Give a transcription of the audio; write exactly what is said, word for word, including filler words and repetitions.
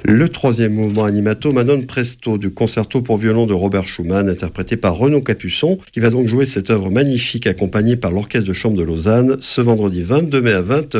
Le troisième mouvement animato, Manon Presto, du concerto pour violon de Robert Schumann, interprété par Renaud Capuçon, qui va donc jouer cette œuvre magnifique accompagnée par l'Orchestre de chambre de Lausanne ce vendredi vingt-deux mai à vingt heures